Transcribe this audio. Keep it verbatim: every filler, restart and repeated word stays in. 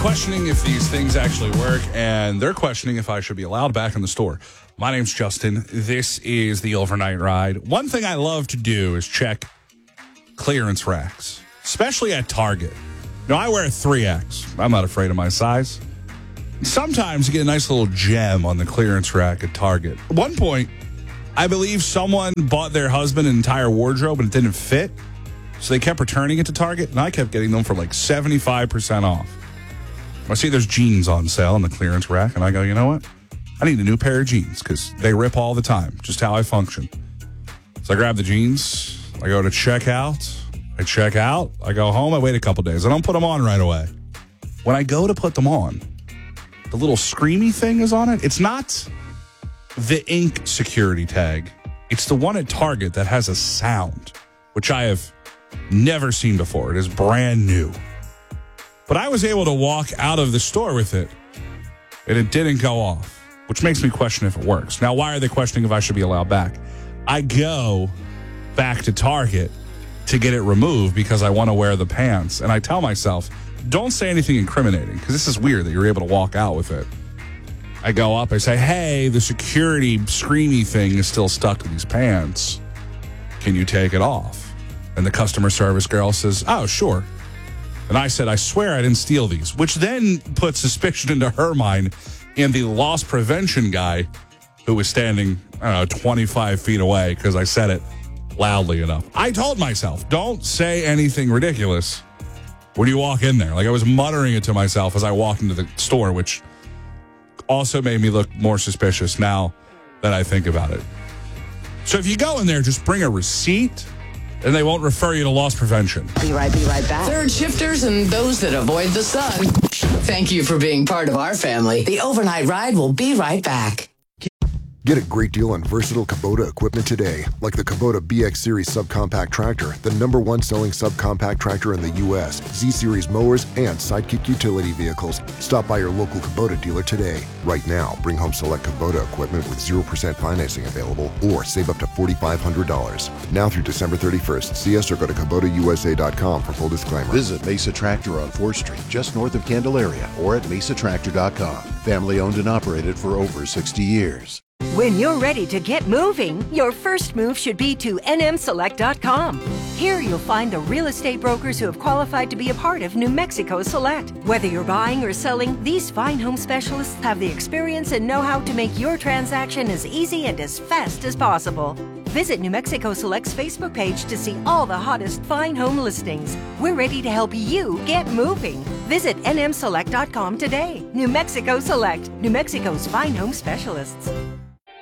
questioning if these things actually work, and they're questioning if I should be allowed back in the store. My name's Justin. This is the Overnight Ride. One thing I love to do is check clearance racks, especially at Target. Now, I wear a three X. I'm not afraid of my size. Sometimes you get a nice little gem on the clearance rack at Target. At one point, I believe someone bought their husband an entire wardrobe and it didn't fit, so they kept returning it to Target, and I kept getting them for like seventy-five percent off. I see there's jeans on sale in the clearance rack, and I go, you know what? I need a new pair of jeans because they rip all the time, just how I function. So I grab the jeans. I go to checkout. I check out. I go home. I wait a couple days. I don't put them on right away. When I go to put them on, the little screamy thing is on it. It's not the ink security tag. It's the one at Target that has a sound, which I have never seen before. It is brand new. But I was able to walk out of the store with it, and it didn't go off, which makes me question if it works. Now, why are they questioning if I should be allowed back? I go back to Target to get it removed because I want to wear the pants. And I tell myself, don't say anything incriminating, because this is weird that you're able to walk out with it. I go up, I say, hey, the security screamy thing is still stuck to these pants. Can you take it off? And the customer service girl says, oh, sure. And I said, I swear I didn't steal these, which then put suspicion into her mind and the loss prevention guy who was standing, I don't know, twenty-five feet away because I said it loudly enough. I told myself, don't say anything ridiculous when you walk in there. Like, I was muttering it to myself as I walked into the store, which also made me look more suspicious now that I think about it. So if you go in there, just bring a receipt, and they won't refer you to loss prevention. Be right, be right back. Third shifters and those that avoid the sun. Thank you for being part of our family. The Overnight Ride will be right back. Get a great deal on versatile Kubota equipment today, like the Kubota B X Series subcompact tractor, the number one selling subcompact tractor in the U S, Z-Series mowers, and Sidekick utility vehicles. Stop by your local Kubota dealer today. Right now, bring home select Kubota equipment with zero percent financing available, or save up to four thousand five hundred dollars. Now through December thirty-first. See us or go to Kubota U S A dot com for full disclaimer. Visit Mesa Tractor on fourth Street, just north of Candelaria, or at mesa tractor dot com. Family owned and operated for over sixty years. When you're ready to get moving, your first move should be to N M select dot com. Here you'll find the real estate brokers who have qualified to be a part of New Mexico Select. Whether you're buying or selling, these fine home specialists have the experience and know-how to make your transaction as easy and as fast as possible. Visit New Mexico Select's Facebook page to see all the hottest fine home listings. We're ready to help you get moving. Visit N M select dot com today. New Mexico Select, New Mexico's fine home specialists.